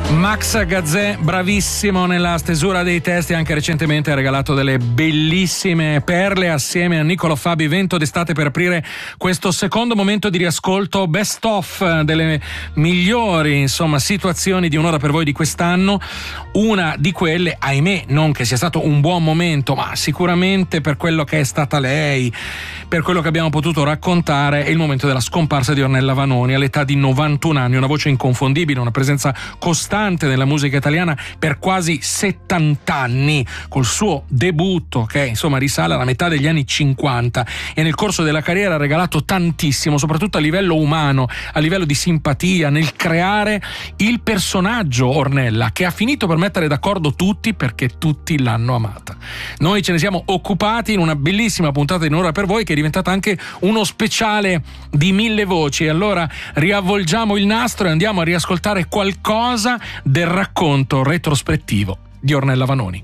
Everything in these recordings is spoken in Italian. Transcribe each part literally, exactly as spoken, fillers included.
Max Gazzè, bravissimo nella stesura dei testi, anche recentemente ha regalato delle bellissime perle assieme a Niccolò Fabi. Vento d'estate per aprire questo secondo momento di riascolto best of delle migliori, insomma, situazioni di Un'ora per voi di quest'anno. Una di quelle, ahimè, non che sia stato un buon momento, ma sicuramente per quello che è stata lei, per quello che abbiamo potuto raccontare, è il momento della scomparsa di Ornella Vanoni all'età di novantuno anni, una voce inconfondibile, una presenza costante nella musica italiana per quasi settanta anni, col suo debutto che insomma risale alla metà degli anni cinquanta, e nel corso della carriera ha regalato tantissimo, soprattutto a livello umano, a livello di simpatia, nel creare il personaggio Ornella, che ha finito per mettere d'accordo tutti perché tutti l'hanno amata. Noi ce ne siamo occupati in una bellissima puntata di Un'ora per voi, che è diventata anche uno speciale di mille voci. Allora riavvolgiamo il nastro e andiamo a riascoltare qualcosa del racconto retrospettivo di Ornella Vanoni.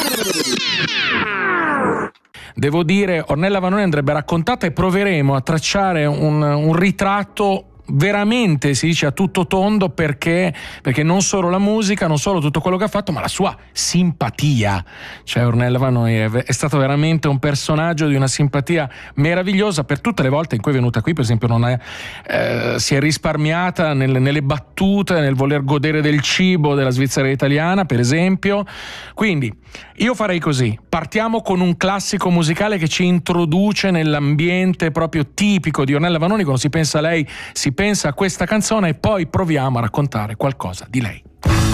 Devo dire, Ornella Vanoni andrebbe raccontata e proveremo a tracciare un, un ritratto veramente, si dice, a tutto tondo, perché perché non solo la musica, non solo tutto quello che ha fatto, ma la sua simpatia. Cioè Ornella Vanoni è, è stato veramente un personaggio di una simpatia meravigliosa. Per tutte le volte in cui è venuta qui, per esempio, non è, eh, si è risparmiata nel, nelle battute, nel voler godere del cibo della Svizzera italiana, per esempio. Quindi io farei così: partiamo con un classico musicale che ci introduce nell'ambiente proprio tipico di Ornella Vanoni. Quando si pensa a lei si pensa a questa canzone, e poi proviamo a raccontare qualcosa di lei.